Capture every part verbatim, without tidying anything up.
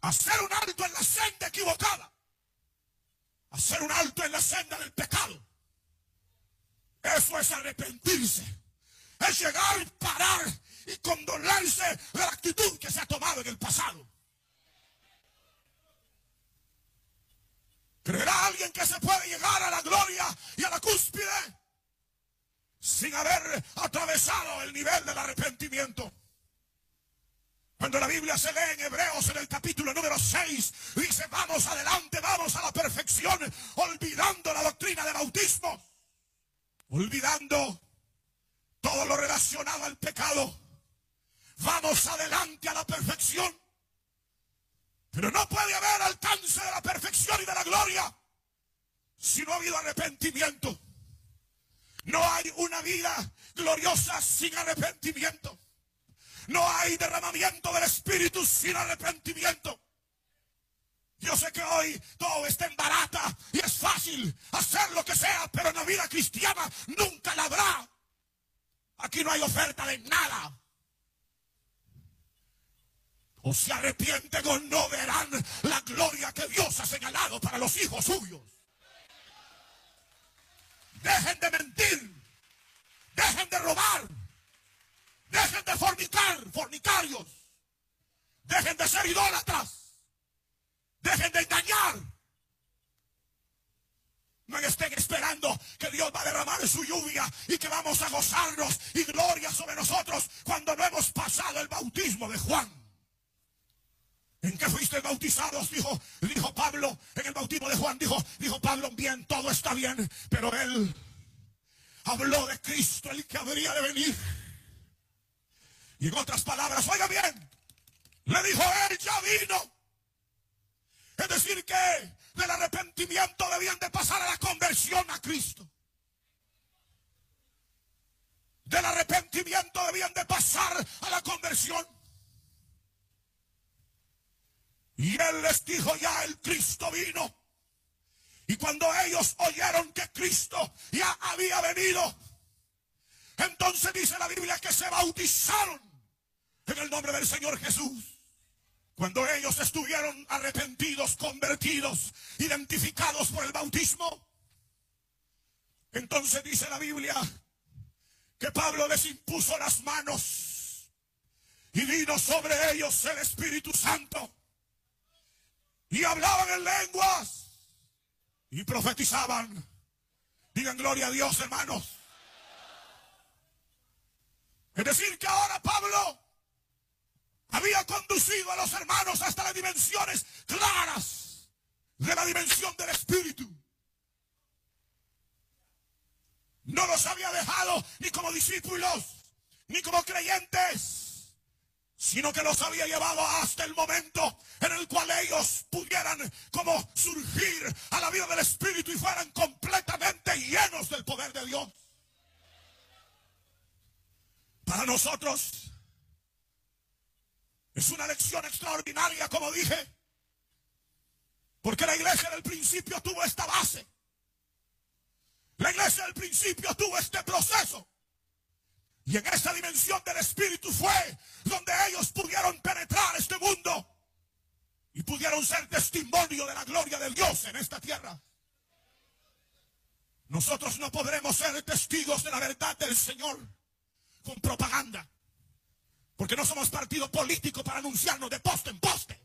Hacer un alto en la senda equivocada. Hacer un alto en la senda del pecado. Eso es arrepentirse. Es llegar, parar y condolerse de la actitud que se ha tomado en el pasado. ¿Creerá alguien que se puede llegar a la gloria y a la cúspide sin haber atravesado el nivel del arrepentimiento? Cuando la Biblia se lee en Hebreos en el capítulo número seis, dice: vamos adelante, vamos a la perfección, olvidando la doctrina de bautismo, olvidando todo lo relacionado al pecado. Vamos adelante a la perfección. Pero no puede haber alcance de la perfección y de la gloria si no ha habido arrepentimiento. No hay una vida gloriosa sin arrepentimiento. No hay derramamiento del Espíritu sin arrepentimiento. Yo sé que hoy todo está en barata y es fácil hacer lo que sea, pero en la vida cristiana nunca la habrá. Aquí no hay oferta de nada. O se arrepienten o no verán la gloria que Dios ha señalado para los hijos suyos. Dejen de mentir. Dejen de robar. Dejen de fornicar, fornicarios. Dejen de ser idólatras. Dejen de engañar. No estén esperando que Dios va a derramar su lluvia y que vamos a gozarnos y gloria sobre nosotros cuando no hemos pasado el bautismo de Juan. ¿En qué fuiste bautizados? Dijo, dijo Pablo en el bautismo de Juan. Dijo, dijo Pablo, bien, todo está bien, pero él habló de Cristo, el que habría de venir. Y en otras palabras, oiga bien, le dijo, él ya vino. Es decir que del arrepentimiento debían de pasar a la conversión a Cristo. Del arrepentimiento debían de pasar a la conversión. Y él les dijo, ya el Cristo vino. Y cuando ellos oyeron que Cristo ya había venido, entonces dice la Biblia que se bautizaron en el nombre del Señor Jesús. Cuando ellos estuvieron arrepentidos, convertidos, identificados por el bautismo, entonces dice la Biblia que Pablo les impuso las manos y vino sobre ellos el Espíritu Santo. Y hablaban en lenguas y profetizaban. Digan gloria a Dios, hermanos. Es decir que ahora Pablo había conducido a los hermanos hasta las dimensiones claras de la dimensión del Espíritu. No los había dejado ni como discípulos, ni como creyentes, sino que los había llevado hasta el momento en el cual ellos pudieran como surgir a la vida del Espíritu y fueran completamente llenos del poder de Dios. Para nosotros es una lección extraordinaria, como dije, porque la iglesia del principio tuvo esta base. La iglesia del principio tuvo este proceso. Y en esa dimensión del Espíritu fue donde ellos pudieron penetrar este mundo y pudieron ser testimonio de la gloria de Dios en esta tierra. Nosotros no podremos ser testigos de la verdad del Señor con propaganda, porque no somos partido político para anunciarnos de poste en poste.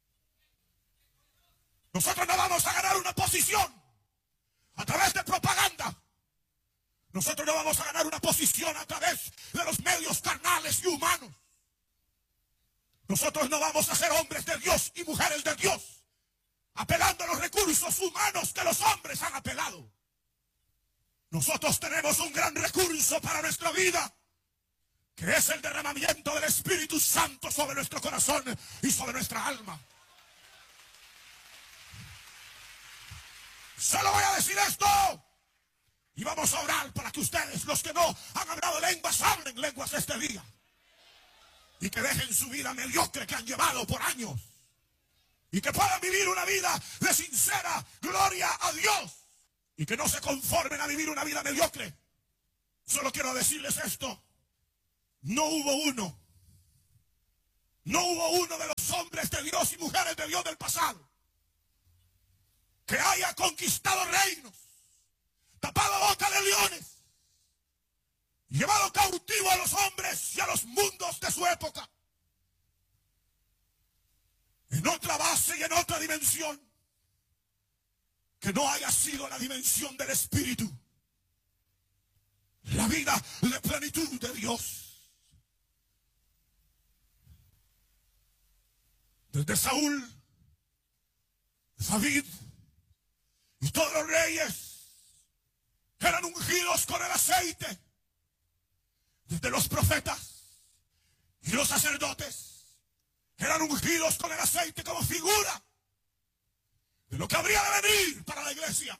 Nosotros no vamos a ganar una posición a través de propaganda. Nosotros no vamos a ganar una posición a través de los medios carnales y humanos. Nosotros no vamos a ser hombres de Dios y mujeres de Dios apelando a los recursos humanos que los hombres han apelado. Nosotros tenemos un gran recurso para nuestra vida, que es el derramamiento del Espíritu Santo sobre nuestro corazón y sobre nuestra alma. Solo voy a decir esto y vamos a orar para que ustedes, los que no han hablado lenguas, hablen lenguas este día y que dejen su vida mediocre que han llevado por años y que puedan vivir una vida de sincera gloria a Dios y que no se conformen a vivir una vida mediocre. Solo quiero decirles esto: no hubo uno, no hubo uno de los hombres hombres de Dios y mujeres de Dios del pasado que haya conquistado reinos, tapado boca de leones, llevado cautivo a los hombres y a los mundos de su época, en otra base y en otra dimensión, que no haya sido la dimensión del Espíritu, la vida de plenitud de Dios. Desde Saúl, David y todos los reyes eran ungidos con el aceite. Desde los profetas y los sacerdotes eran ungidos con el aceite como figura de lo que habría de venir para la iglesia.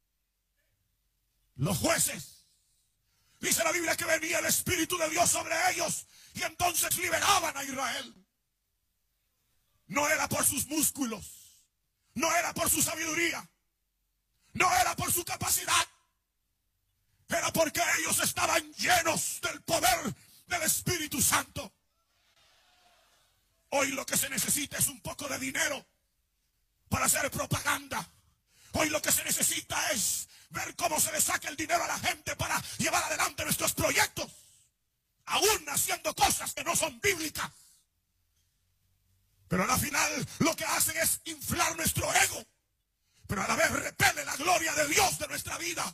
Los jueces, dice la Biblia que venía el Espíritu de Dios sobre ellos y entonces liberaban a Israel. No era por sus músculos, no era por su sabiduría, no era por su capacidad, era porque ellos estaban llenos del poder del Espíritu Santo. Hoy lo que se necesita es un poco de dinero para hacer propaganda. Hoy lo que se necesita es ver cómo se le saca el dinero a la gente para llevar adelante nuestros proyectos, aún haciendo cosas que no son bíblicas. Pero al final lo que hacen es inflar nuestro ego, pero a la vez repele la gloria de Dios de nuestra vida.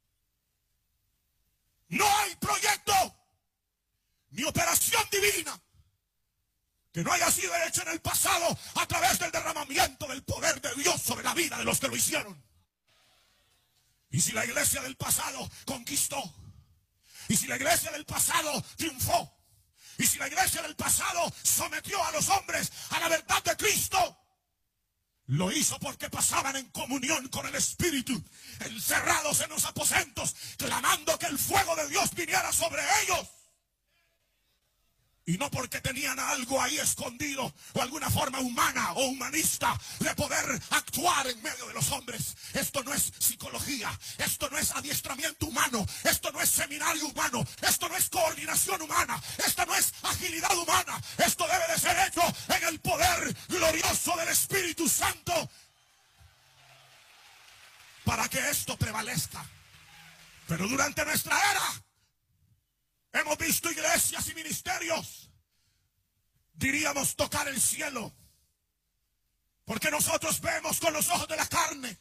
No hay proyecto ni operación divina que no haya sido hecha en el pasado a través del derramamiento del poder de Dios sobre la vida de los que lo hicieron. Y si la iglesia del pasado conquistó, y si la iglesia del pasado triunfó, y si la iglesia del pasado sometió a los hombres a la verdad de Cristo, lo hizo porque pasaban en comunión con el Espíritu, encerrados en los aposentos, clamando que el fuego de Dios viniera sobre ellos. Y no porque tenían algo ahí escondido o alguna forma humana o humanista de poder actuar en medio de los hombres. Esto no es psicología, esto no es adiestramiento humano, esto no es seminario humano, esto no es coordinación humana, esto no es agilidad humana. Esto debe de ser hecho en el poder glorioso del Espíritu Santo para que esto prevalezca. Pero durante nuestra era hemos visto iglesias y ministerios, diríamos, tocar el cielo, porque nosotros vemos con los ojos de la carne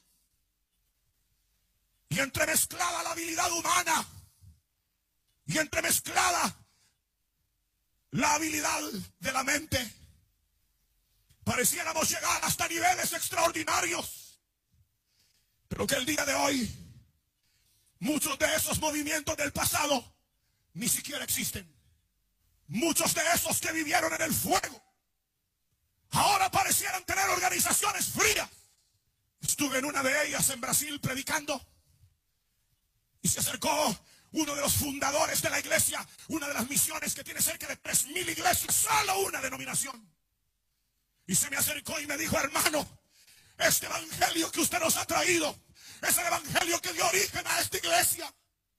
y entremezclada la habilidad humana y entremezclada la habilidad de la mente, pareciéramos llegar hasta niveles extraordinarios, pero que el día de hoy muchos de esos movimientos del pasado ni siquiera existen. Muchos de esos que vivieron en el fuego ahora parecieran tener organizaciones frías. Estuve en una de ellas en Brasil predicando y se acercó uno de los fundadores de la iglesia, una de las misiones que tiene cerca de tres mil iglesias, solo una denominación. Y se me acercó y me dijo: hermano, este evangelio que usted nos ha traído es el evangelio que dio origen a esta iglesia.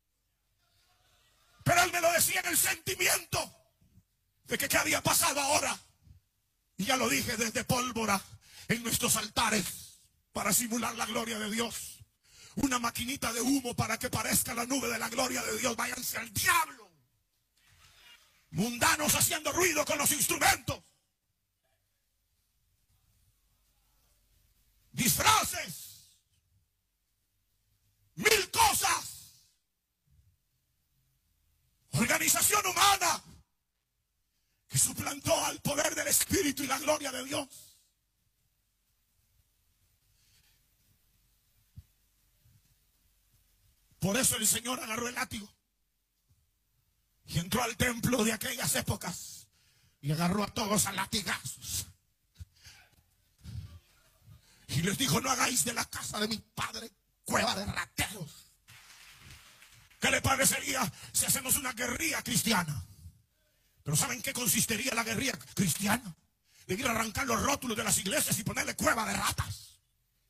Pero él me lo decía en el sentimiento de que qué había pasado ahora. Y ya lo dije, desde pólvora en nuestros altares para simular la gloria de Dios, una maquinita de humo para que parezca la nube de la gloria de Dios. Váyanse al diablo. Mundanos haciendo ruido con los instrumentos, disfraces, mil cosas. Organización humana que suplantó al poder del Espíritu y la gloria de Dios. Por eso el Señor agarró el látigo y entró al templo de aquellas épocas y agarró a todos a latigazos y les dijo: no hagáis de la casa de mi padre cueva de rateros. ¿Qué le parecería si hacemos una guerrilla cristiana? Pero ¿saben qué consistiría la guerrilla cristiana? De ir a arrancar los rótulos de las iglesias y ponerle cueva de ratas.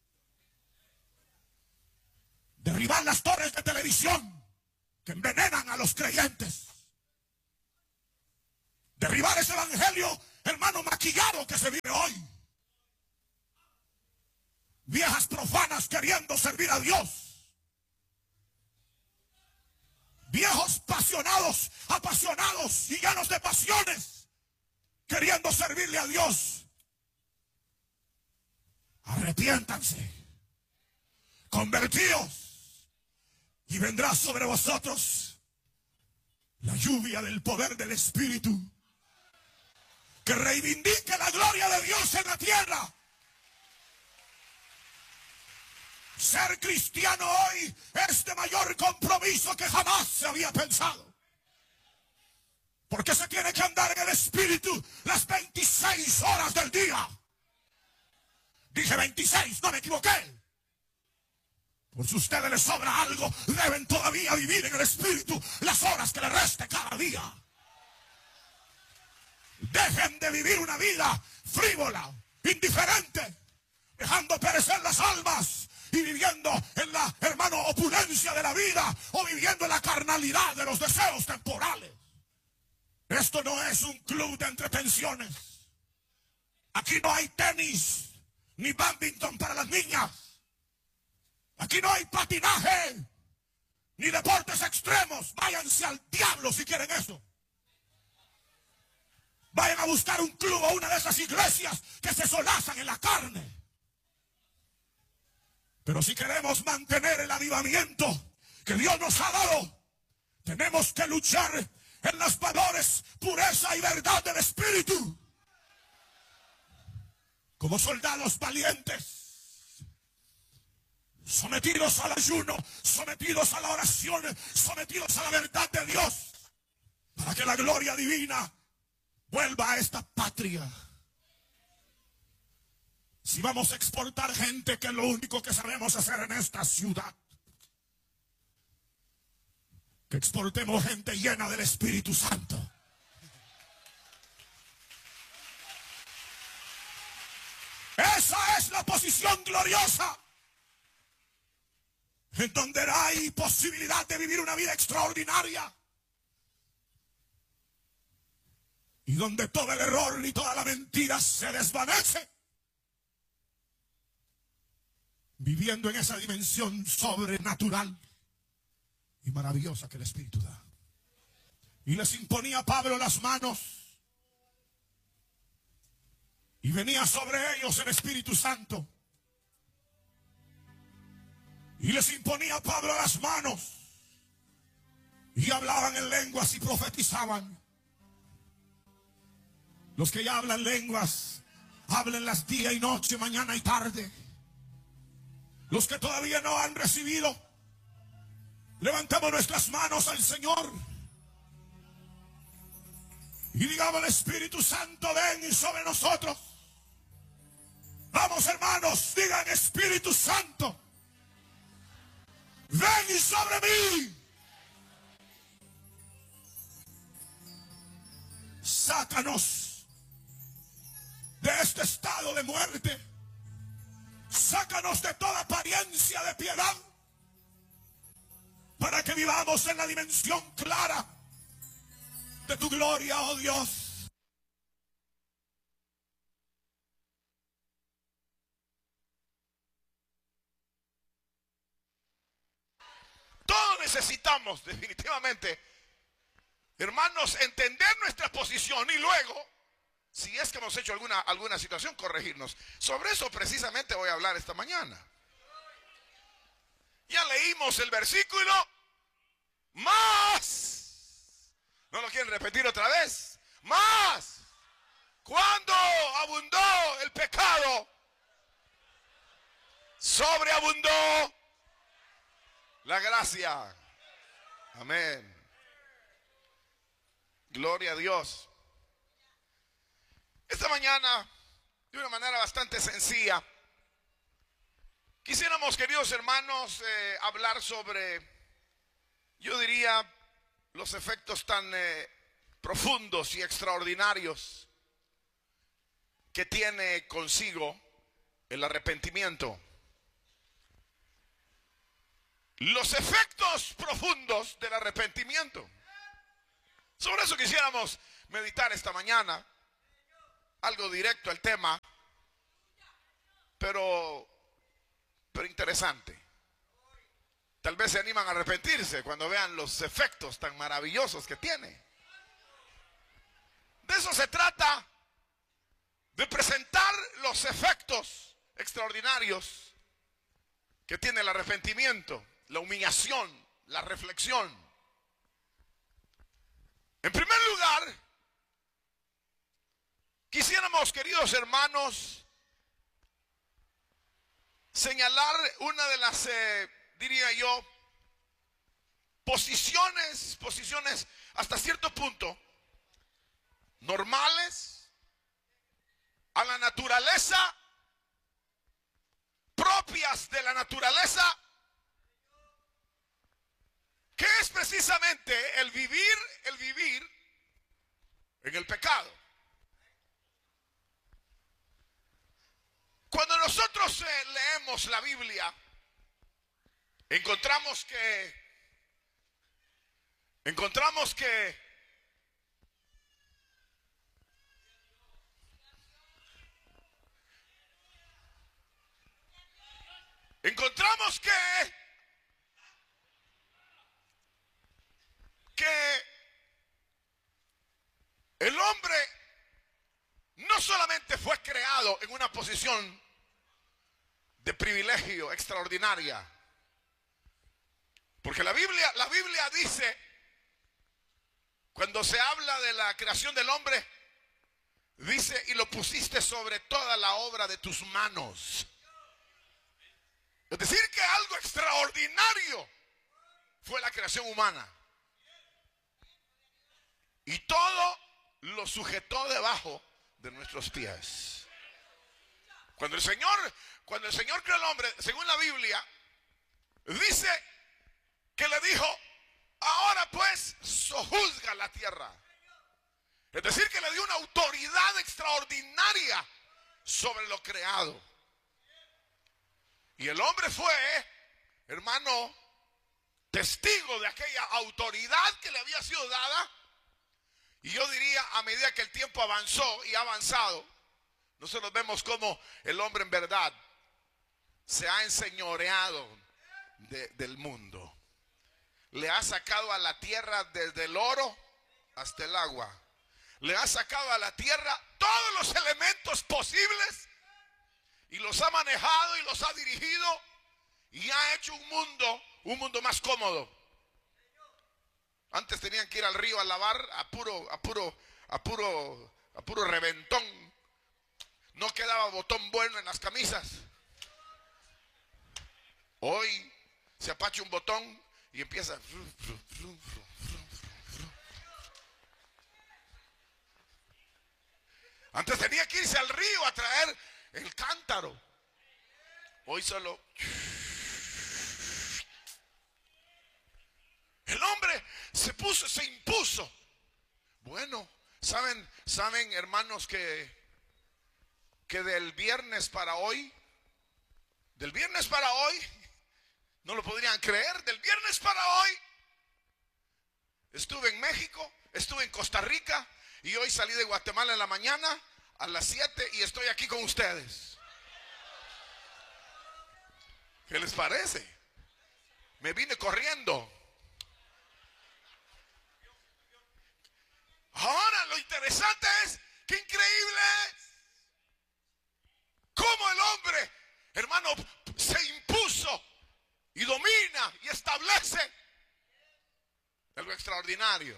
Derribar las torres de televisión que envenenan a los creyentes. Derribar ese evangelio hermano, maquillado que se vive hoy. Viejas profanas queriendo servir a Dios. Viejos apasionados, apasionados y llenos de pasiones, queriendo servirle a Dios. Arrepiéntanse, convertíos, y vendrá sobre vosotros la lluvia del poder del Espíritu, que reivindique la gloria de Dios en la tierra. Ser cristiano hoy es de mayor compromiso que jamás se había pensado. Porque se tiene que andar en el Espíritu las veintiséis horas del día. Dije veintiséis, no me equivoqué. Por si a ustedes les sobra algo, deben todavía vivir en el Espíritu las horas que les reste cada día. Dejen de vivir una vida frívola, indiferente, dejando perecer las almas y viviendo en la, hermano, opulencia de la vida, o viviendo en la carnalidad de los deseos temporales. Esto no es un club de entretenciones. Aquí no hay tenis ni bádminton para las niñas. Aquí no hay patinaje ni deportes extremos. Váyanse al diablo si quieren eso. Vayan a buscar un club o una de esas iglesias que se solazan en la carne. Pero si queremos mantener el avivamiento que Dios nos ha dado, tenemos que luchar en los valores, pureza y verdad del Espíritu. Como soldados valientes, sometidos al ayuno, sometidos a la oración, sometidos a la verdad de Dios, para que la gloria divina vuelva a esta patria. Si vamos a exportar gente, que es lo único que sabemos hacer en esta ciudad, que exportemos gente llena del Espíritu Santo. Esa es la posición gloriosa, en donde hay posibilidad de vivir una vida extraordinaria, y donde todo el error y toda la mentira se desvanece, viviendo en esa dimensión sobrenatural y maravillosa que el Espíritu da. Y les imponía Pablo las manos, y venía sobre ellos el Espíritu Santo, y les imponía Pablo las manos, y hablaban en lenguas y profetizaban. Los que ya hablan lenguas, háblenlas día y noche, mañana y tarde. Los que todavía no han recibido, levantamos nuestras manos al Señor y digamos: el Espíritu Santo, ven sobre nosotros. Vamos, hermanos, digan: Espíritu Santo, ven sobre mí. Sácanos de este estado de muerte. Sácanos de toda apariencia de piedad, para que vivamos en la dimensión clara de tu gloria, oh Dios. Todos necesitamos definitivamente, hermanos, entender nuestra posición y luego, si es que hemos hecho alguna, alguna situación, corregirnos. Sobre eso precisamente voy a hablar esta mañana. Ya leímos el versículo, más. ¿No lo quieren repetir otra vez? Más. Cuando abundó el pecado, sobreabundó la gracia. Amén. Gloria a Dios. Esta mañana, de una manera bastante sencilla, quisiéramos, queridos hermanos, eh, hablar sobre, yo diría, los efectos tan eh, profundos y extraordinarios que tiene consigo el arrepentimiento. Los efectos profundos del arrepentimiento. Sobre eso quisiéramos meditar esta mañana. algo directo al tema, pero, pero interesante. Tal vez se animan a arrepentirse cuando vean los efectos tan maravillosos que tiene. De eso se trata, de presentar los efectos extraordinarios que tiene el arrepentimiento, la humillación, la reflexión. En primer lugar, quisiéramos, queridos hermanos, señalar una de las, eh, diría yo, posiciones, posiciones hasta cierto punto normales a la naturaleza, propias de la naturaleza, que es precisamente el vivir, el vivir en el pecado. Cuando nosotros eh, leemos la Biblia, encontramos que, encontramos que Encontramos que, que el hombre no solamente fue creado en una posición de privilegio extraordinaria, porque la Biblia, la Biblia dice, cuando se habla de la creación del hombre, dice, y lo pusiste sobre toda la obra de tus manos. Es decir, que algo extraordinario fue la creación humana. Y todo lo sujetó debajo de nuestros pies. Cuando el Señor, cuando el Señor creó al hombre, según la Biblia, dice que le dijo, ahora pues sojuzga la tierra. Es decir, que le dio una autoridad extraordinaria sobre lo creado. Y el hombre fue, hermano, testigo de aquella autoridad que le había sido dada. Y yo diría, a medida que el tiempo avanzó y ha avanzado, nosotros vemos cómo el hombre en verdad se ha enseñoreado de, del mundo. Le ha sacado a la tierra desde el oro hasta el agua. Le ha sacado a la tierra todos los elementos posibles y los ha manejado y los ha dirigido y ha hecho un mundo, un mundo más cómodo. Antes tenían que ir al río a lavar a puro, a puro, a puro, a puro reventón. No quedaba botón bueno en las camisas. Hoy se apacha un botón y empieza. Antes tenía que irse al río a traer el cántaro. Hoy solo. El hombre se puso, se impuso. Bueno, saben, saben, hermanos, que que del viernes para hoy, del viernes para hoy, no lo podrían creer, del viernes para hoy, estuve en México, estuve en Costa Rica y hoy salí de Guatemala en la mañana a las siete y estoy aquí con ustedes. ¿Qué les parece? Me vine corriendo. Ahora lo interesante es que increíble es cómo el hombre, hermano, se impuso y domina y establece algo extraordinario.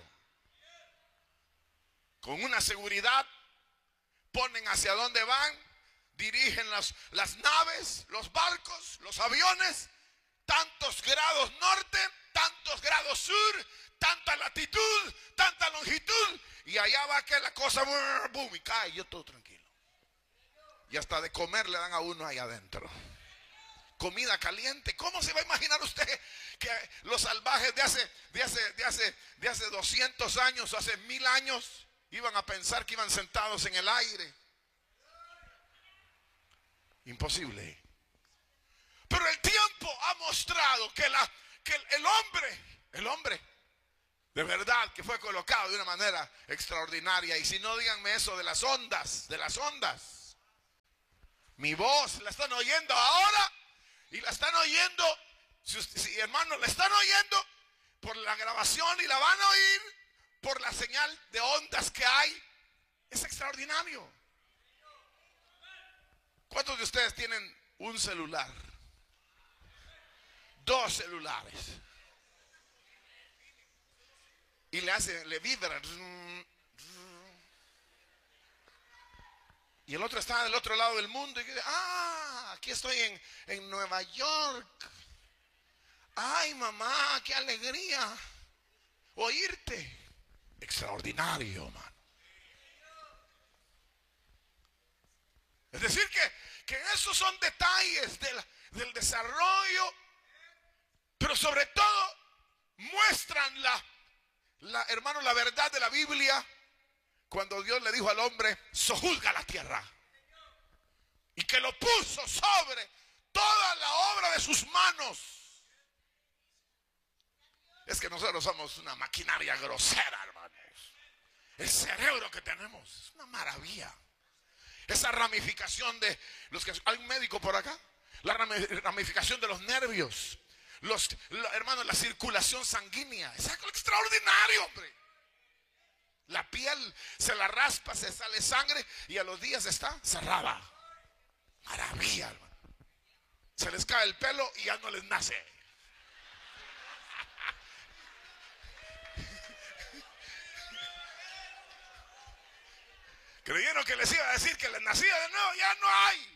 Con una seguridad, ponen hacia dónde van, dirigen las, las naves, los barcos, los aviones, tantos grados norte, tantos grados sur, tanta latitud, tanta longitud, y allá va que la cosa, boom, y cae, yo todo tranquilo. Y hasta de comer le dan a uno ahí adentro. Comida caliente. ¿Cómo se va a imaginar usted que los salvajes de hace, de hace, de hace, de hace doscientos años, hace mil años, iban a pensar que iban sentados en el aire? Imposible. Pero el tiempo ha mostrado que, la, que el, el hombre, el hombre De verdad que fue colocado de una manera extraordinaria. Y si no, díganme eso de las ondas, de las ondas. Mi voz la están oyendo ahora y la están oyendo, si, usted, si hermanos, la están oyendo por la grabación y la van a oír por la señal de ondas que hay. Es extraordinario. ¿Cuántos de ustedes tienen un celular? Dos celulares. Y le hace, le vibra. Y el otro está del otro lado del mundo. Y dice, ah, aquí estoy en, en Nueva York. Ay, mamá, qué alegría oírte. Extraordinario, hermano. Es decir, que, que esos son detalles del, del desarrollo, pero sobre todo muestran la, la, hermano, la verdad de la Biblia. Cuando Dios le dijo al hombre, sojuzga la tierra, y que lo puso sobre toda la obra de sus manos. Es que nosotros somos una maquinaria grosera, hermanos. El cerebro que tenemos es una maravilla. Esa ramificación de los que hay un médico por acá, la ramificación de los nervios, los, los hermanos, la circulación sanguínea, es algo extraordinario, hombre. La piel se la raspa, se sale sangre y a los días está cerrada. Maravilla, hermano. Se les cae el pelo y ya no les nace. Creyeron que les iba a decir que les nacía de nuevo, ya no hay.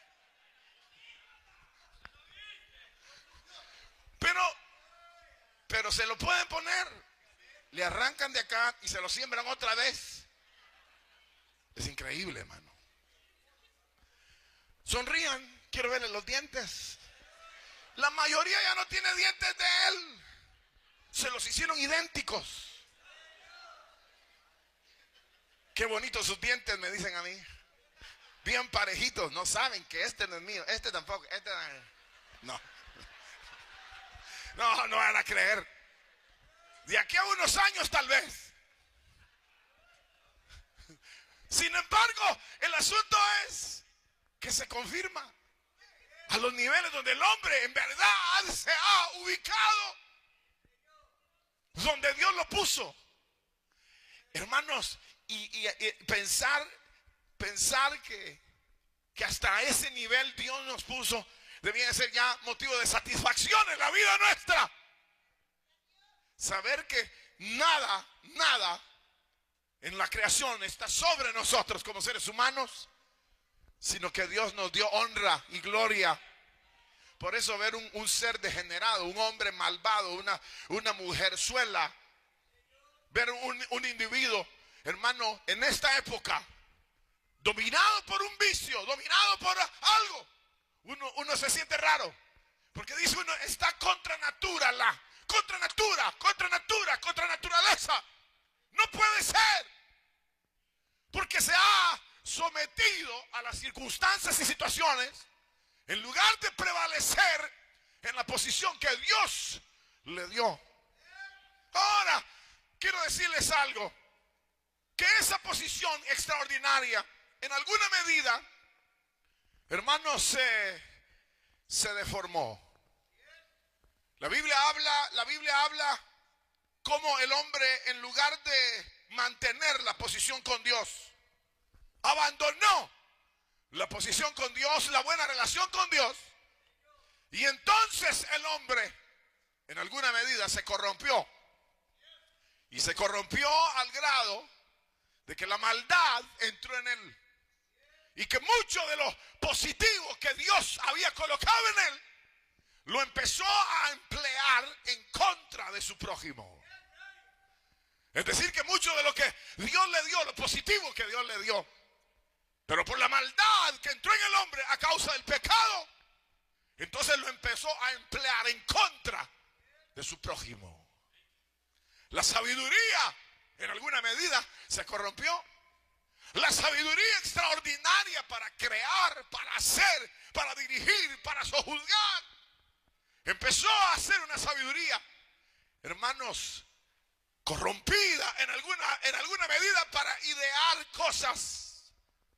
Pero, pero se lo pueden poner. Le arrancan de acá y se lo siembran otra vez. Es increíble, hermano. Sonrían, quiero verle los dientes. La mayoría ya no tiene dientes de él. Se los hicieron idénticos. Qué bonitos sus dientes, me dicen a mí. Bien parejitos. No saben que este no es mío. Este tampoco. Este no. No, no van a creer. De aquí a unos años tal vez. Sin embargo, el asunto es que se confirma a los niveles donde el hombre en verdad se ha ubicado donde Dios lo puso. Hermanos, y, y, y pensar, pensar que, que hasta ese nivel Dios nos puso, debía ser ya motivo de satisfacción en la vida nuestra. Saber que nada, nada en la creación está sobre nosotros como seres humanos, sino que Dios nos dio honra y gloria. Por eso ver un, un ser degenerado, un hombre malvado, una, una mujerzuela, ver un, un individuo, hermano, en esta época, dominado por un vicio, dominado por algo, uno, uno se siente raro, porque dice uno, está contra natura, la contra natura, contra natura, contra naturaleza. No puede ser, porque se ha sometido a las circunstancias y situaciones en lugar de prevalecer en la posición que Dios le dio. Ahora, quiero decirles algo, que esa posición extraordinaria, en alguna medida, hermanos, se, se deformó. La Biblia habla, la Biblia habla cómo el hombre, en lugar de mantener la posición con Dios, abandonó la posición con Dios, la buena relación con Dios, y entonces el hombre, en alguna medida, se corrompió. Y se corrompió al grado de que la maldad entró en él. Y que mucho de lo positivo que Dios había colocado en él, lo empezó a emplear en contra de su prójimo. Es decir, que mucho de lo que Dios le dio, lo positivo que Dios le dio, pero por la maldad que entró en el hombre a causa del pecado, entonces lo empezó a emplear en contra de su prójimo. La sabiduría, en alguna medida, se corrompió. La sabiduría extraordinaria para crear, para hacer, para dirigir, para sojuzgar, empezó a ser una sabiduría, hermanos, corrompida en alguna, en alguna medida para idear cosas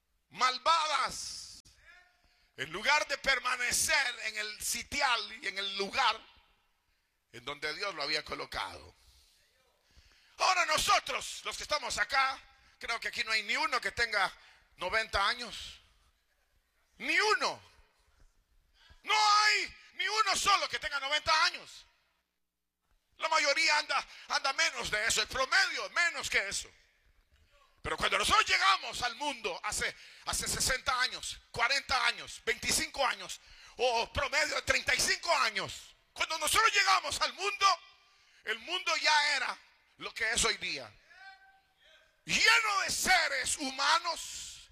malvadas, en lugar de permanecer en el sitial y en el lugar en donde Dios lo había colocado. Ahora nosotros, los que estamos acá, creo que aquí no hay ni uno que tenga noventa años. Ni uno. No hay ni uno solo que tenga noventa años. La mayoría anda, anda menos de eso, el promedio menos que eso. Pero cuando nosotros llegamos al mundo hace, hace sesenta años, cuarenta años, veinticinco años, o promedio de treinta y cinco años, cuando nosotros llegamos al mundo, el mundo ya era lo que es hoy día. Lleno de seres humanos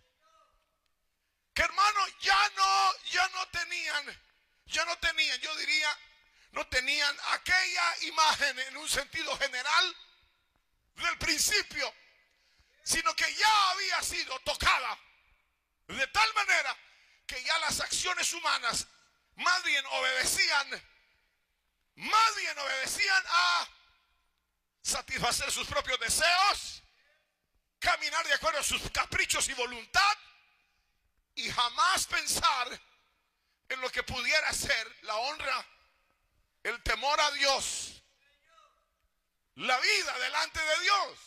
que, hermano, ya no, ya no tenían, ya no tenían, yo diría, no tenían aquella imagen en un sentido general del principio, sino que ya había sido tocada de tal manera que ya las acciones humanas más bien obedecían, más bien obedecían a satisfacer sus propios deseos, caminar de acuerdo a sus caprichos y voluntad, y jamás pensar en lo que pudiera ser la honra, el temor a Dios, la vida delante de Dios.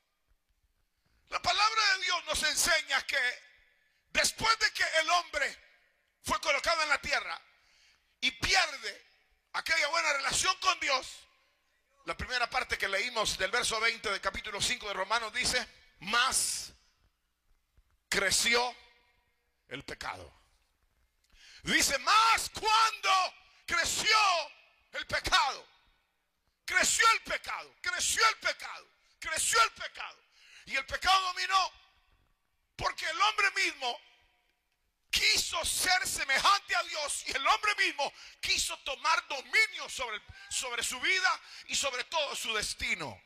La palabra de Dios nos enseña que después de que el hombre fue colocado en la tierra y pierde aquella buena relación con Dios, la primera parte que leímos del verso veinte del capítulo cinco de Romanos dice: más creció el pecado. Dice: más cuando creció el pecado. Creció el pecado, creció el pecado, creció el pecado. Y el pecado dominó porque el hombre mismo quiso ser semejante a Dios, y el hombre mismo quiso tomar dominio sobre, sobre su vida y sobre todo su destino.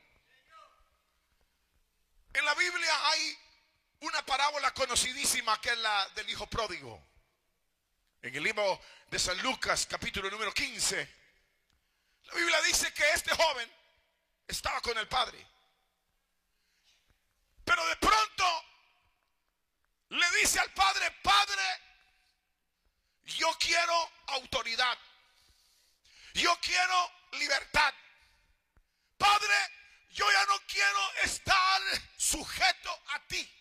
En la Biblia hay una parábola conocidísima que es la del hijo pródigo. En el libro de San Lucas, capítulo número quince, la Biblia dice que este joven estaba con el padre, pero de pronto le dice al padre: Padre, yo quiero autoridad, yo quiero libertad. Padre, yo ya no quiero estar sujeto a ti.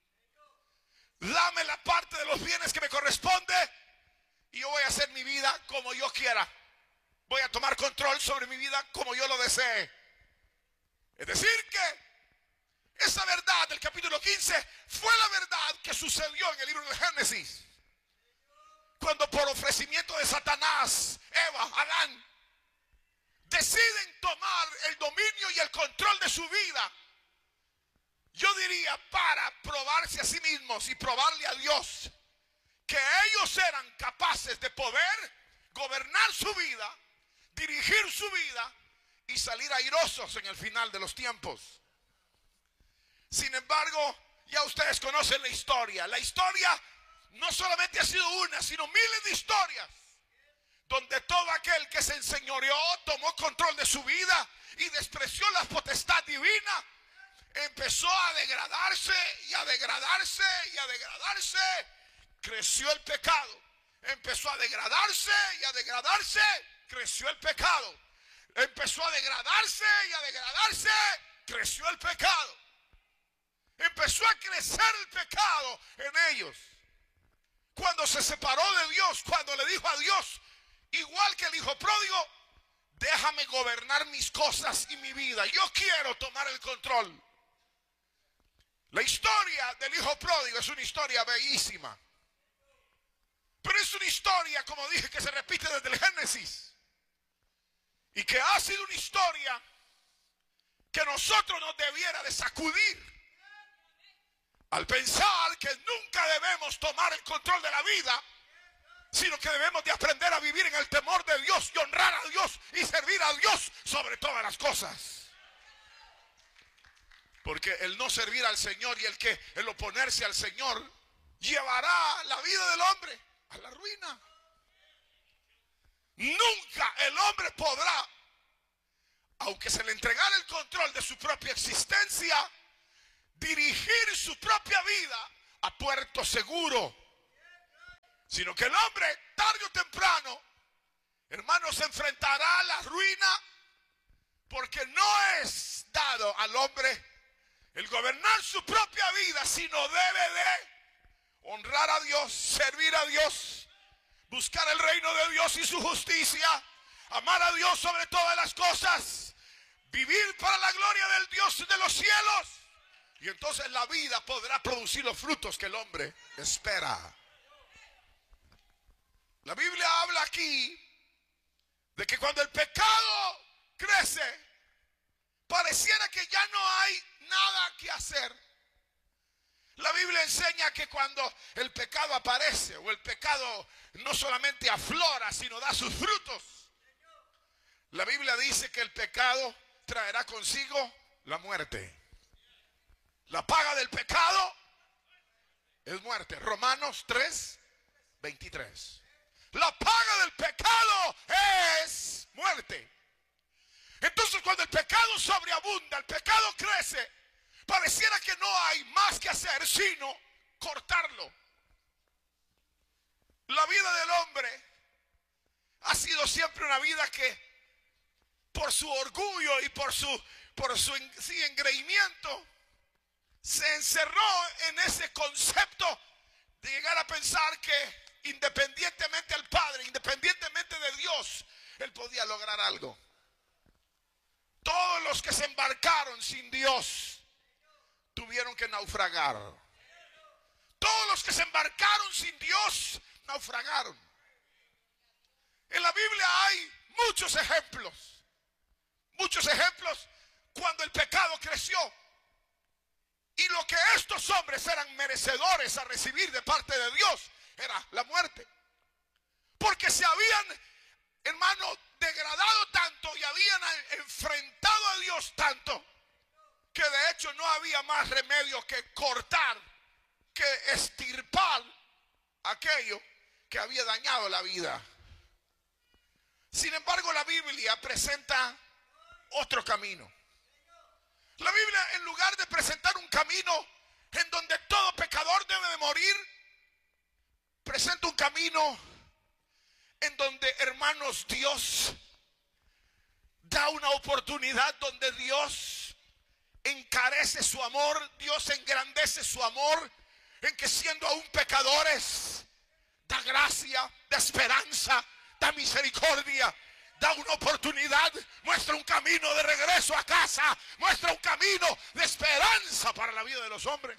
Dame la parte de los bienes que me corresponde y yo voy a hacer mi vida como yo quiera. Voy a tomar control sobre mi vida como yo lo desee. Es decir que esa verdad del capítulo quince fue la verdad que sucedió en el libro de Génesis, cuando por ofrecimiento de Satanás, Eva, Adán, deciden tomar el dominio y el control de su vida. Yo diría, para probarse a sí mismos y probarle a Dios que ellos eran capaces de poder gobernar su vida, dirigir su vida y salir airosos en el final de los tiempos. Sin embargo, ya ustedes conocen la historia. La historia no solamente ha sido una, sino miles de historias donde todo aquel que se enseñoreó, tomó control de su vida y despreció la potestad divina, empezó a degradarse y a degradarse y a degradarse. Creció el pecado. Empezó a degradarse y a degradarse. Creció el pecado. Empezó a degradarse y a degradarse. Creció el pecado. Empezó a crecer el pecado en ellos. Cuando se separó de Dios, cuando le dijo a Dios, igual que el hijo pródigo: déjame gobernar mis cosas y mi vida, yo quiero tomar el control. La historia del hijo pródigo es una historia bellísima, pero es una historia, como dije, que se repite desde el Génesis, y que ha sido una historia que nosotros nos debiera de sacudir al pensar que nunca debemos tomar el control de la vida, sino que debemos de aprender a vivir en el temor de Dios y honrar a Dios y servir a Dios sobre todas las cosas. Porque el no servir al Señor y el que el oponerse al Señor llevará la vida del hombre a la ruina. Nunca el hombre podrá aunque se le entregara el control de su propia existencia, dirigir su propia vida a puerto seguro, sino que el hombre tarde o temprano, hermanos, se enfrentará a la ruina, porque no es dado al hombre el gobernar su propia vida, sino debe de honrar a Dios, servir a Dios, buscar el reino de Dios y su justicia, amar a Dios sobre todas las cosas, vivir para la gloria del Dios de los cielos. Y entonces la vida podrá producir los frutos que el hombre espera. La Biblia habla aquí de que cuando el pecado crece, pareciera que ya no hay nada que hacer. La Biblia enseña que cuando el pecado aparece, o el pecado no solamente aflora, sino da sus frutos, la Biblia dice que el pecado traerá consigo la muerte. La paga del pecado es muerte. Romanos tres, veintitrés. La paga del pecado es muerte. Entonces, cuando el pecado sobreabunda, el pecado crece, pareciera que no hay más que hacer sino cortarlo. La vida del hombre ha sido siempre una vida que, por su orgullo y por su, por su sí, engreimiento, se encerró en ese concepto de llegar a pensar que independientemente al Padre, independientemente de Dios, él podía lograr algo. Todos los que se embarcaron sin Dios tuvieron que naufragar. Todos los que se embarcaron sin Dios naufragaron. En la Biblia hay muchos ejemplos. Muchos ejemplos cuando el pecado creció. Y lo que estos hombres eran merecedores a recibir de parte de Dios era la muerte. Porque se habían, hermano, degradado tanto y habían enfrentado a Dios tanto, que de hecho no había más remedio que cortar, que extirpar aquello que había dañado la vida. Sin embargo, la Biblia presenta otro camino. La Biblia, en lugar de presentar un camino en donde todo pecador debe de morir, presenta un camino en donde, hermanos, Dios da una oportunidad, donde Dios encarece su amor, Dios engrandece su amor, en que siendo aún pecadores, da gracia, da esperanza, da misericordia, da una oportunidad, muestra un camino de regreso a casa, muestra un camino de esperanza para la vida de los hombres.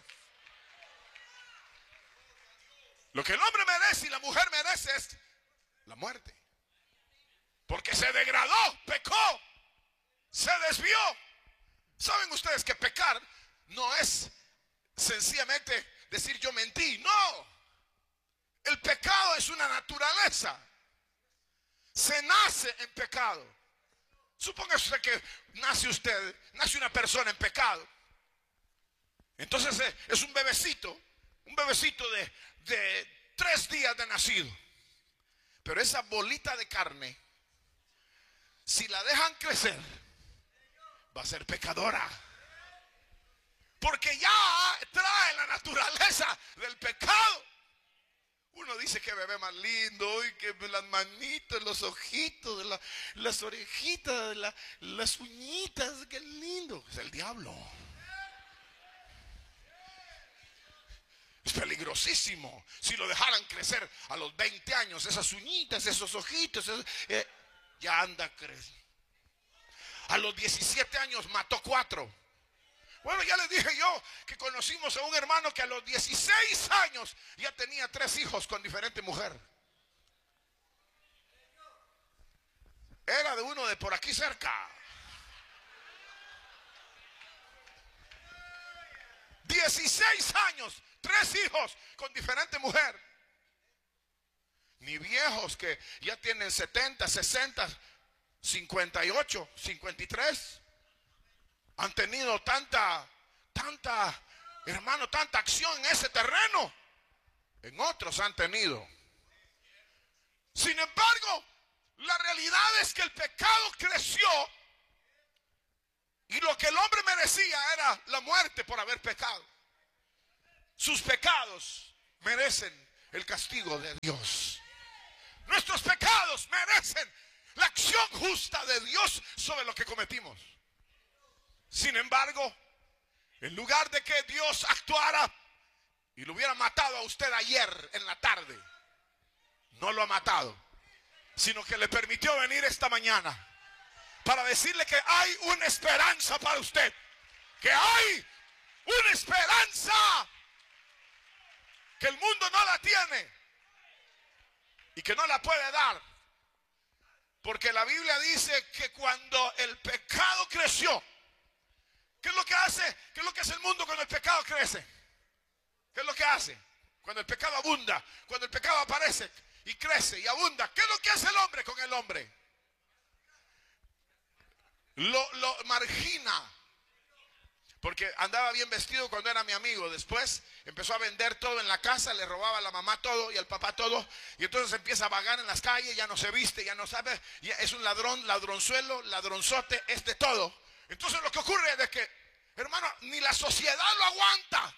Lo que el hombre merece y la mujer merece es la muerte, porque se degradó, pecó, se desvió. ¿Saben ustedes que pecar no es sencillamente decir yo mentí? No, el pecado es una naturaleza. Se nace en pecado. Suponga usted que nace usted, nace una persona en pecado. Entonces es un bebecito, un bebecito de, de tres días de nacido. Pero esa bolita de carne, si la dejan crecer, va a ser pecadora. Porque ya trae la naturaleza del pecado. Uno dice que bebé más lindo, y que las manitas, los ojitos, la, las orejitas, la, las uñitas, qué lindo. Es el diablo. Es peligrosísimo. Si lo dejaran crecer a los veinte años, esas uñitas, esos ojitos, esos, eh, ya anda creciendo. A los diecisiete años mató cuatro. Bueno, ya les dije yo que conocimos a un hermano que a los dieciséis años ya tenía tres hijos con diferente mujer. Era de uno de por aquí cerca. dieciséis años, tres hijos con diferente mujer. Ni viejos que ya tienen setenta, sesenta, cincuenta y ocho, cincuenta y tres. Han tenido tanta, tanta, hermano, tanta acción en ese terreno. En otros han tenido. Sin embargo, la realidad es que el pecado creció Y lo que el hombre merecía era la muerte por haber pecado. Sus pecados merecen el castigo de Dios. Nuestros pecados merecen la acción justa de Dios sobre lo que cometimos. Sin embargo, en lugar de que Dios actuara y lo hubiera matado a usted ayer en la tarde, no lo ha matado, sino que le permitió venir esta mañana para decirle que hay una esperanza para usted, que hay una esperanza, que el mundo no la tiene y que no la puede dar, porque la Biblia dice que cuando el pecado creció, ¿qué es lo que hace? ¿Qué es lo que hace el mundo cuando el pecado crece? ¿Qué es lo que hace? Cuando el pecado abunda, cuando el pecado aparece y crece y abunda, ¿qué es lo que hace el hombre con el hombre? Lo, lo margina. Porque andaba bien vestido cuando era mi amigo. Después empezó a vender todo en la casa, le robaba a la mamá todo y al papá todo. Y entonces empieza a vagar en las calles, ya no se viste, ya no sabe. Ya es un ladrón, ladronzuelo, ladronzote, es de todo. Entonces lo que ocurre es de que, hermano, ni la sociedad lo aguanta.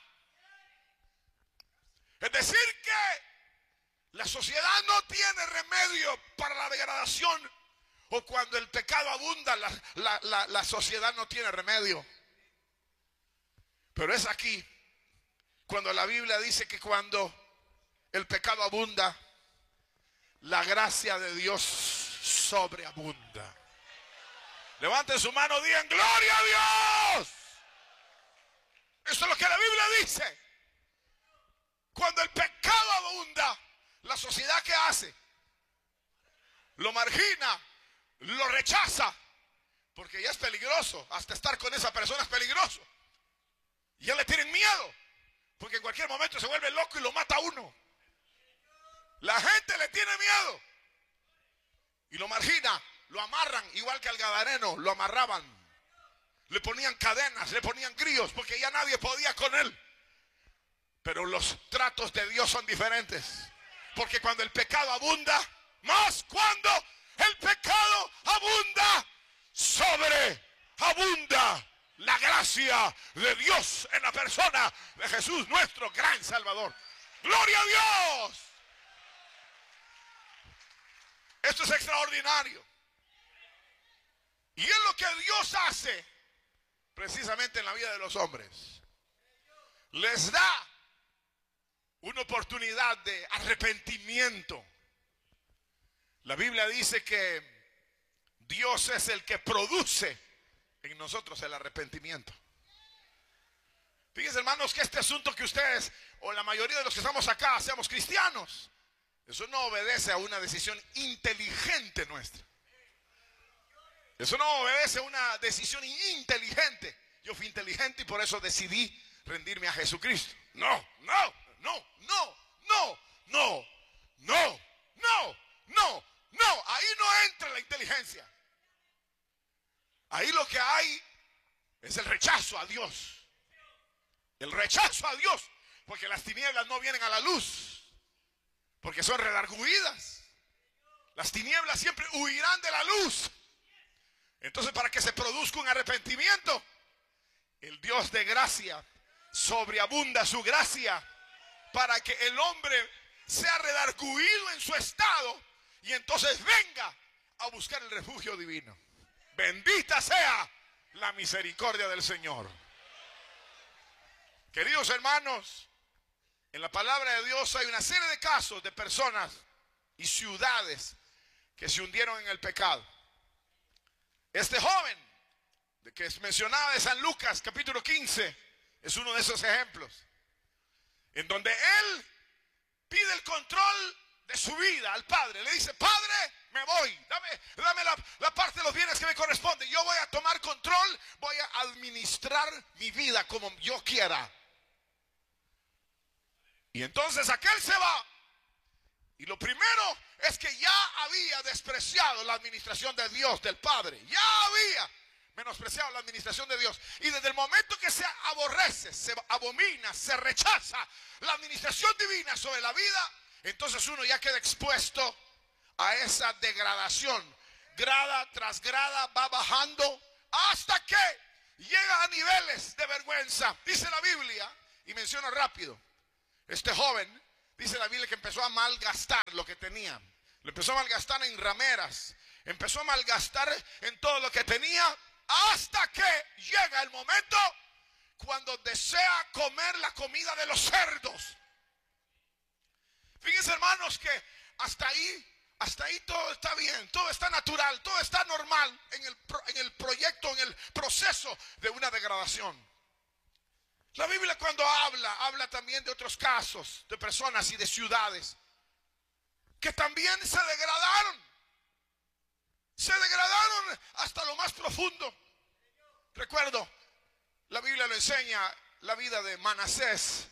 Es decir que la sociedad no tiene remedio para la degradación. O cuando el pecado abunda, la, la, la, la sociedad no tiene remedio. Pero es aquí cuando la Biblia dice que cuando el pecado abunda, la gracia de Dios sobreabunda. Levanten su mano, digan gloria a Dios. Eso es lo que la Biblia dice. Cuando el pecado abunda, la sociedad ¿qué hace? Lo margina, lo rechaza, porque ya es peligroso. Hasta estar con esa persona es peligroso. Ya le tienen miedo, porque en cualquier momento se vuelve loco y lo mata a uno. La gente le tiene miedo y lo margina, lo amarran, igual que al gadareno, lo amarraban, le ponían cadenas, le ponían grillos, porque ya nadie podía con él. Pero los tratos de Dios son diferentes, porque cuando el pecado abunda, más cuando el pecado abunda, sobreabunda la gracia de Dios en la persona de Jesús, nuestro gran Salvador. ¡Gloria a Dios! Esto es extraordinario. Y es lo que Dios hace precisamente en la vida de los hombres. Les da una oportunidad de arrepentimiento. La Biblia dice que Dios es el que produce en nosotros el arrepentimiento. Fíjense, hermanos, que este asunto que ustedes o la mayoría de los que estamos acá seamos cristianos, eso no obedece a una decisión inteligente nuestra. Eso no obedece a una decisión inteligente. Yo fui inteligente y por eso decidí rendirme a Jesucristo. No, no, no, no, no, no, no, no, no, no. Ahí no entra la inteligencia. Ahí lo que hay es el rechazo a Dios. El rechazo a Dios. Porque las tinieblas no vienen a la luz, porque son redarguidas. Las tinieblas siempre huirán de la luz. Entonces, para que se produzca un arrepentimiento, el Dios de gracia sobreabunda su gracia para que el hombre sea redarguido en su estado y entonces venga a buscar el refugio divino. Bendita sea la misericordia del Señor. Queridos hermanos, en la palabra de Dios hay una serie de casos de personas y ciudades que se hundieron en el pecado. Este joven que es mencionado de San Lucas capítulo quince es uno de esos ejemplos, en donde él pide el control de su vida al padre. Le dice: Padre, me voy, dame, dame la, la parte de los bienes que me corresponde. Yo voy a tomar control, voy a administrar mi vida como yo quiera. Y entonces aquel se va, y lo primero es que ya había despreciado la administración de Dios, del Padre. Ya había menospreciado la administración de Dios. Y desde el momento que se aborrece, se abomina, se rechaza la administración divina sobre la vida, entonces uno ya queda expuesto a esa degradación. Grada tras grada va bajando hasta que llega a niveles de vergüenza. Dice la Biblia, y menciono rápido, este joven, dice la Biblia que empezó a malgastar lo que tenía. Lo empezó a malgastar en rameras, empezó a malgastar en todo lo que tenía, hasta que llega el momento cuando desea comer la comida de los cerdos. Fíjense, hermanos, que hasta ahí, hasta ahí todo está bien, todo está natural, todo está normal en el, en el proyecto, en el proceso de una degradación. La Biblia cuando habla, habla también de otros casos, de personas y de ciudades que también se degradaron. Se degradaron hasta lo más profundo. Recuerdo, la Biblia lo enseña, la vida de Manasés.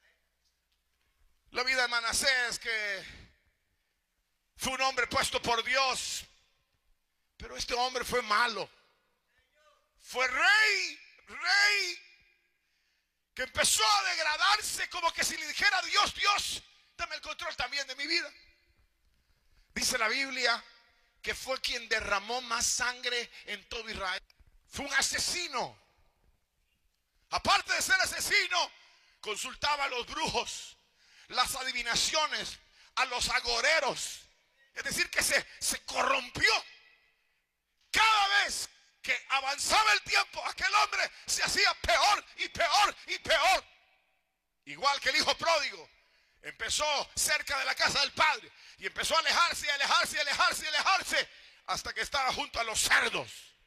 La vida de Manasés, que fue un hombre puesto por Dios, pero este hombre fue malo. Fue rey, rey, que empezó a degradarse, como que si le dijera a Dios, Dios, dame el control también de mi vida. Dice la Biblia que fue quien derramó más sangre en todo Israel. Fue un asesino. Aparte de ser asesino, consultaba a los brujos, las adivinaciones, a los agoreros. Es decir, que se, se corrompió. Cada vez que avanzaba el tiempo, aquel hombre se hacía peor y peor y peor. Igual que el hijo pródigo. Empezó cerca de la casa del padre y empezó a alejarse y alejarse y alejarse y alejarse hasta que estaba junto a los cerdos.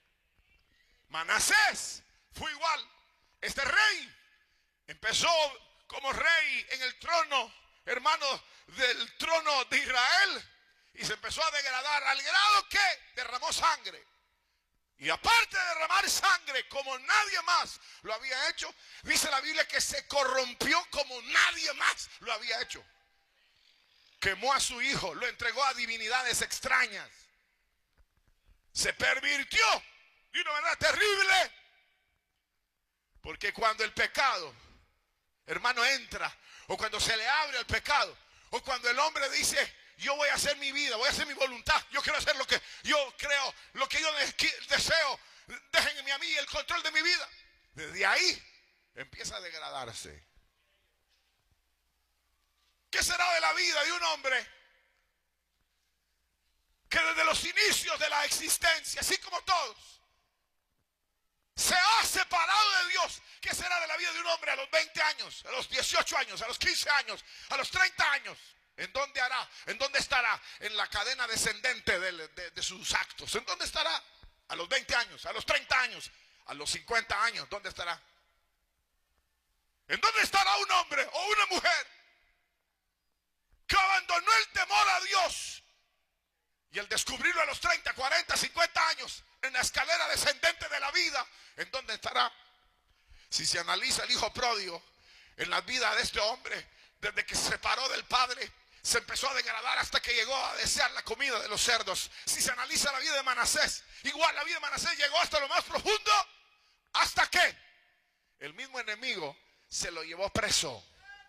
Manasés fue igual. Este rey empezó como rey en el trono, hermano, del trono de Israel, y se empezó a degradar al grado que derramó sangre. Y aparte de derramar sangre como nadie más lo había hecho, dice la Biblia que se corrompió como nadie más lo había hecho. Quemó a su hijo, lo entregó a divinidades extrañas. Se pervirtió de una manera terrible. Porque cuando el pecado, hermano, entra, o cuando se le abre al pecado, o cuando el hombre dice, yo voy a hacer mi vida, voy a hacer mi voluntad, yo quiero hacer lo que yo creo, lo que yo deseo, déjenme a mí el control de mi vida. Desde ahí empieza a degradarse. ¿Qué será de la vida de un hombre que desde los inicios de la existencia, así como todos, se ha separado de Dios? ¿Qué será de la vida de un hombre a los veinte años, a los dieciocho años, a los quince años, a los treinta años? ¿En dónde hará? ¿En dónde estará? En la cadena descendente de, de, de sus actos. ¿En dónde estará? A los veinte años, a los treinta años, a los cincuenta años, ¿dónde estará? ¿En dónde estará un hombre o una mujer que abandonó el temor a Dios y al descubrirlo a los treinta, cuarenta, cincuenta años en la escalera descendente de la vida? ¿En dónde estará? Si se analiza el hijo pródigo en la vida de este hombre, desde que se separó del padre, se empezó a degradar hasta que llegó a desear la comida de los cerdos. Si se analiza la vida de Manasés, igual la vida de Manasés llegó hasta lo más profundo, hasta que el mismo enemigo se lo llevó preso.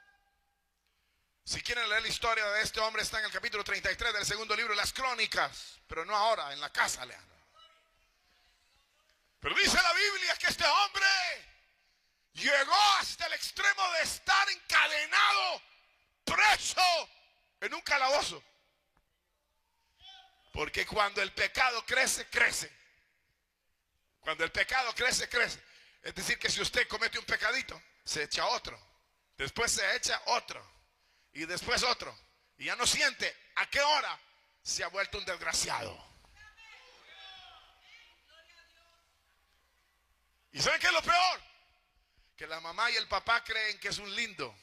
Si quieren leer la historia de este hombre, está en el capítulo treinta y tres del segundo libro de las Crónicas, pero no ahora, en la casa, lean. Pero dice la Biblia que este hombre llegó hasta el extremo de estar encadenado, preso en un calabozo. Porque cuando el pecado crece, crece. Cuando el pecado crece, crece. Es decir, que si usted comete un pecadito, se echa otro. Después se echa otro. Y después otro. Y ya no siente a qué hora se ha vuelto un desgraciado. ¿Y saben qué es lo peor? Que la mamá y el papá creen que es un lindo.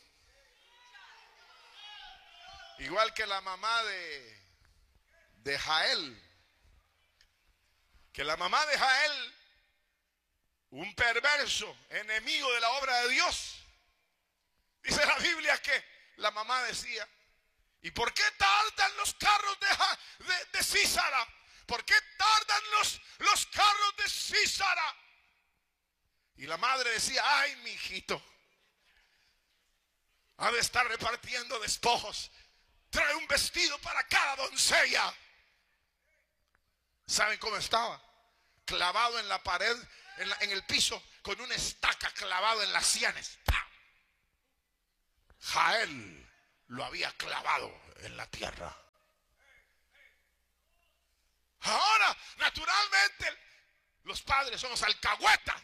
Igual que la mamá de, de Jael. Que la mamá de Jael, un perverso, enemigo de la obra de Dios. Dice la Biblia que la mamá decía, ¿y por qué tardan los carros de, de, de Sísara? ¿Por qué tardan los, los carros de Sísara? Y la madre decía, ay, mi hijito, ha de estar repartiendo despojos. Trae un vestido para cada doncella. ¿Saben cómo estaba? Clavado en la pared, en, la, en el piso, con una estaca clavado en las sienes. ¡Pam! Jael lo había clavado en la tierra. Ahora, naturalmente, los padres somos alcahuetas.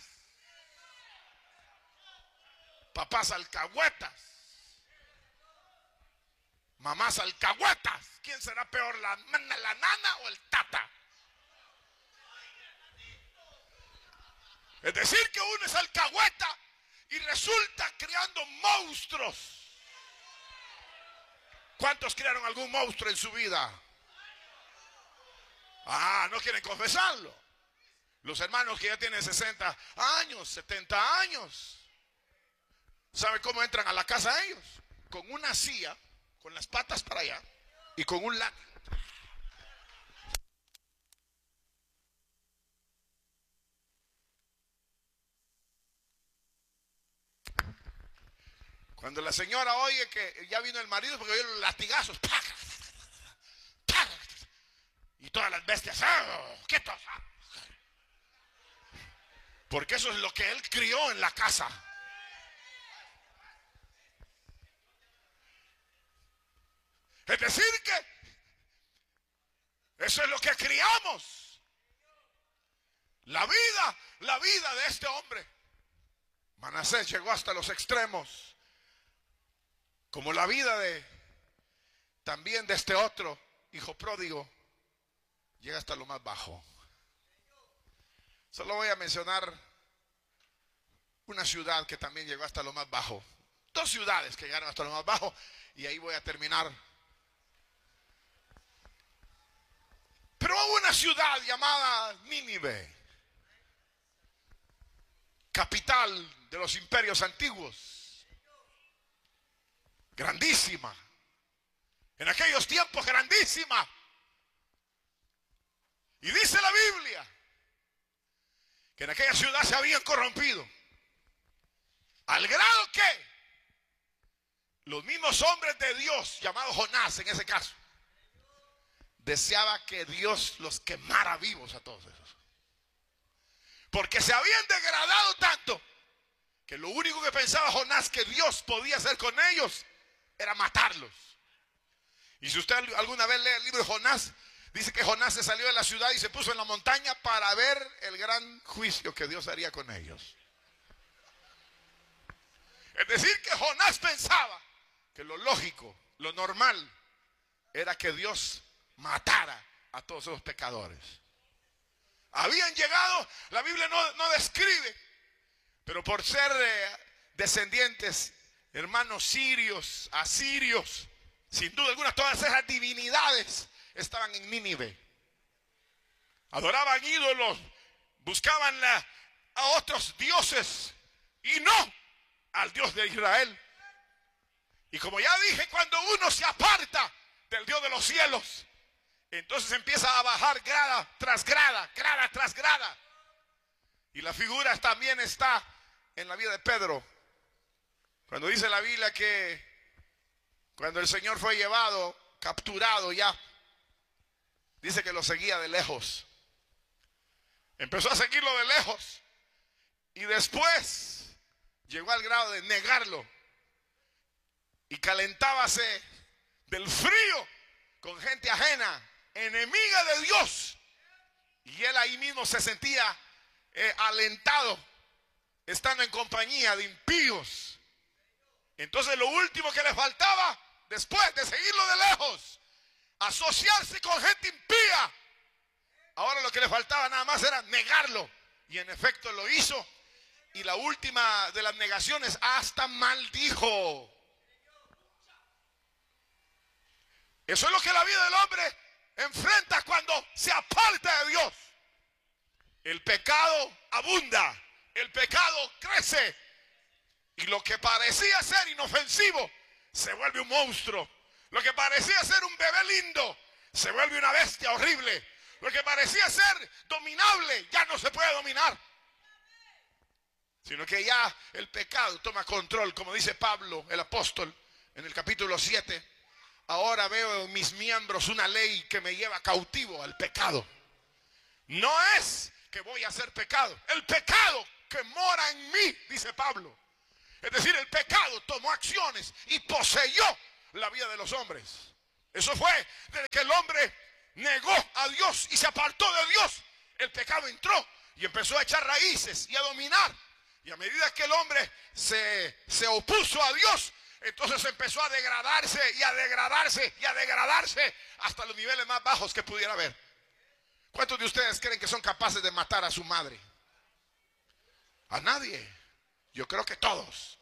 Papás alcahuetas. Mamás alcahuetas. ¿Quién será peor, la, la nana o el tata? Es decir, que uno es alcahueta y resulta creando monstruos. ¿Cuántos crearon algún monstruo en su vida? Ah, no quieren confesarlo. Los hermanos que ya tienen sesenta años, setenta años, ¿sabe cómo entran a la casa ellos? Con una silla, con las patas para allá y con un látigo. Cuando la señora oye que ya vino el marido, porque oye los latigazos, ¡pac! ¡pac! Y todas las bestias, ¡oh! ¡quietos! Porque eso es lo que él crió en la casa. Es decir que eso es lo que criamos. La vida, la vida de este hombre. Manasés llegó hasta los extremos. Como la vida de también de este otro hijo pródigo llega hasta lo más bajo. Solo voy a mencionar una ciudad que también llegó hasta lo más bajo. Dos ciudades que llegaron hasta lo más bajo y ahí voy a terminar. Pero hubo una ciudad llamada Nínive, capital de los imperios antiguos. Grandísima. En aquellos tiempos grandísima. Y dice la Biblia que en aquella ciudad se habían corrompido. Al grado que los mismos hombres de Dios, llamados Jonás en ese caso, deseaba que Dios los quemara vivos a todos esos. Porque se habían degradado tanto que lo único que pensaba Jonás que Dios podía hacer con ellos era matarlos. Y si usted alguna vez lee el libro de Jonás, dice que Jonás se salió de la ciudad y se puso en la montaña para ver el gran juicio que Dios haría con ellos. Es decir, que Jonás pensaba que lo lógico, lo normal, era que Dios matara a todos esos pecadores. Habían llegado, la Biblia no, no describe, pero por ser eh, descendientes, hermanos sirios, asirios, sin duda alguna, todas esas divinidades estaban en Nínive. Adoraban ídolos, buscaban la, a otros dioses y no al Dios de Israel. Y como ya dije, cuando uno se aparta del Dios de los cielos, entonces empieza a bajar grada tras grada, grada tras grada. Y la figura también está en la vida de Pedro. Cuando dice la Biblia que cuando el Señor fue llevado, capturado ya, dice que lo seguía de lejos. Empezó a seguirlo de lejos. Y después llegó al grado de negarlo. Y calentábase del frío con gente ajena, enemiga de Dios. Y él ahí mismo se sentía eh, alentado, estando en compañía de impíos. Entonces lo último que le faltaba, después de seguirlo de lejos, asociarse con gente impía, ahora lo que le faltaba nada más era negarlo. Y en efecto lo hizo. Y la última de las negaciones, hasta maldijo. Eso es lo que la vida del hombre enfrenta cuando se aparta de Dios. El pecado abunda, el pecado crece, y lo que parecía ser inofensivo se vuelve un monstruo. Lo que parecía ser un bebé lindo se vuelve una bestia horrible. Lo que parecía ser dominable ya no se puede dominar, sino que ya el pecado toma control, como dice Pablo, el apóstol, en el capítulo siete. Ahora veo en mis miembros una ley que me lleva cautivo al pecado. No es que voy a hacer pecado. El pecado que mora en mí, dice Pablo. Es decir, el pecado tomó acciones y poseyó la vida de los hombres. Eso fue desde que el hombre negó a Dios y se apartó de Dios. El pecado entró y empezó a echar raíces y a dominar. Y a medida que el hombre se, se opuso a Dios, entonces empezó a degradarse y a degradarse y a degradarse hasta los niveles más bajos que pudiera haber. ¿Cuántos de ustedes creen que son capaces de matar a su madre? A nadie. Yo creo que todos.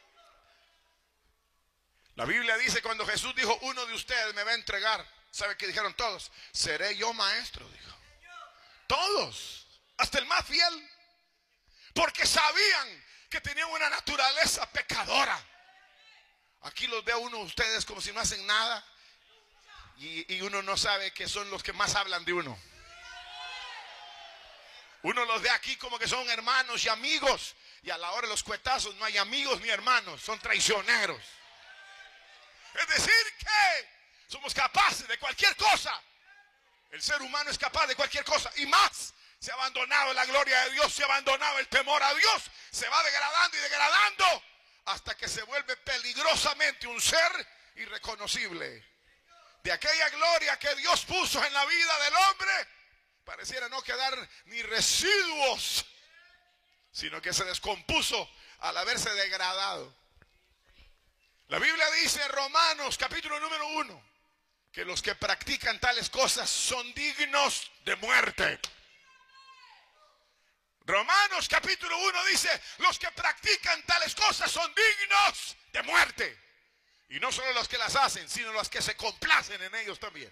La Biblia dice, cuando Jesús dijo, uno de ustedes me va a entregar, ¿sabe qué dijeron todos? Seré yo maestro, dijo. Todos, hasta el más fiel. Porque sabían que tenían una naturaleza pecadora. Aquí los ve uno ustedes como si no hacen nada. Y, y uno no sabe que son los que más hablan de uno. Uno los ve aquí como que son hermanos y amigos. Y a la hora de los cuetazos no hay amigos ni hermanos, son traicioneros. Es decir que somos capaces de cualquier cosa. El ser humano es capaz de cualquier cosa y más. Se ha abandonado la gloria de Dios, se ha abandonado el temor a Dios. Se va degradando y degradando hasta que se vuelve peligrosamente un ser irreconocible. De aquella gloria que Dios puso en la vida del hombre, pareciera no quedar ni residuos, sino que se descompuso al haberse degradado. La Biblia dice en Romanos capítulo número uno que los que practican tales cosas son dignos de muerte. Romanos capítulo uno dice, los que practican tales cosas son dignos de muerte. Y no solo los que las hacen, sino los que se complacen en ellos también.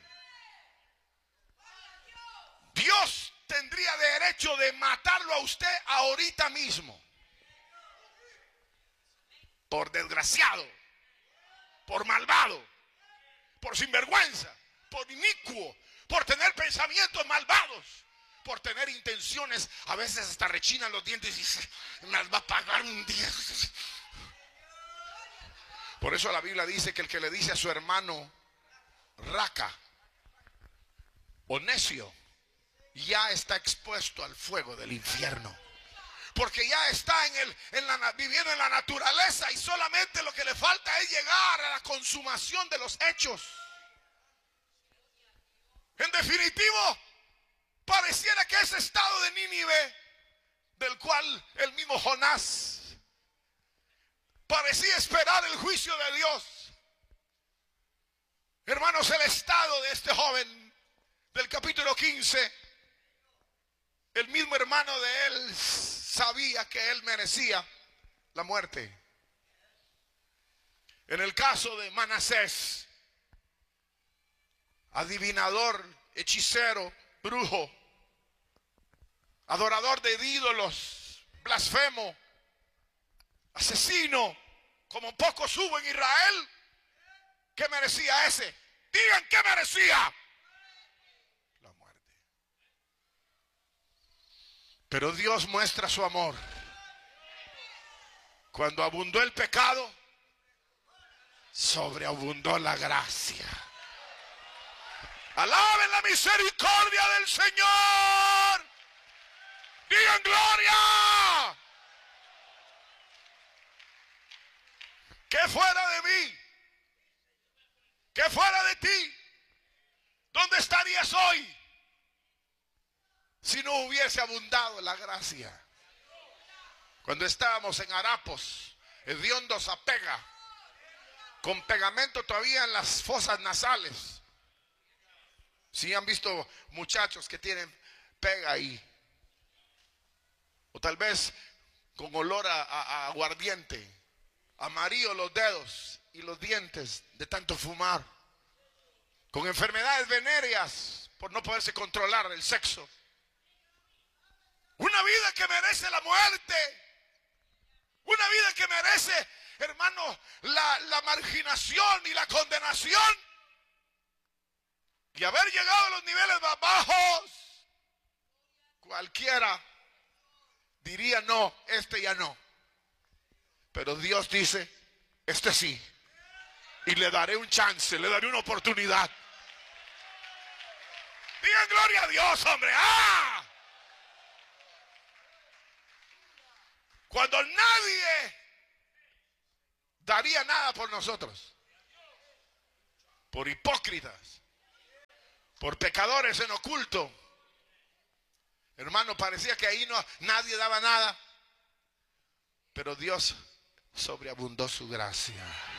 Dios tendría derecho de matarlo a usted ahorita mismo. Por desgraciado, por malvado, por sinvergüenza, por inicuo, por tener pensamientos malvados, por tener intenciones, a veces hasta rechinan los dientes y dice, me las va a pagar un día. Por eso la Biblia dice que el que le dice a su hermano raca o necio, ya está expuesto al fuego del infierno. Porque ya está en el, en la, viviendo en la naturaleza y solamente lo que le falta es llegar a la consumación de los hechos. En definitivo, pareciera que ese estado de Nínive, del cual el mismo Jonás parecía esperar el juicio de Dios. Hermanos, el estado de este joven del capítulo quince, el mismo hermano de él sabía que él merecía la muerte. En el caso de Manasés, adivinador, hechicero, brujo, adorador de ídolos, blasfemo, asesino, como pocos hubo en Israel, ¿qué merecía ese? Digan, ¿qué merecía? La muerte. Pero Dios muestra su amor. Cuando abundó el pecado, sobreabundó la gracia. Alaben la misericordia del Señor. Digan gloria. Que fuera de mí, que fuera de ti, ¿dónde estarías hoy si no hubiese abundado la gracia? Cuando estábamos en harapos, hediondo apega, con pegamento todavía en las fosas nasales. Si han visto muchachos que tienen pega ahí, o tal vez con olor a, a, a aguardiente, amarillo los dedos y los dientes de tanto fumar, con enfermedades venéreas por no poderse controlar el sexo. Una vida que merece la muerte, una vida que merece, hermano, la, la marginación y la condenación, y haber llegado a los niveles más bajos. Cualquiera diría no, este ya no. Pero Dios dice, este sí. Y le daré un chance, le daré una oportunidad. Digan gloria a Dios, hombre. ¡Ah! Cuando nadie daría nada por nosotros. Por hipócritas. Por pecadores en oculto. Hermano, parecía que ahí no, nadie daba nada. Pero Dios sobreabundó su gracia.